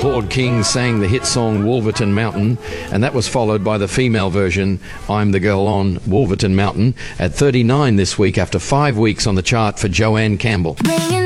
Claude King sang the hit song Wolverton Mountain, and that was followed by the female version, I'm the Girl on Wolverton Mountain, at 39 this week after 5 weeks on the chart for Joanne Campbell.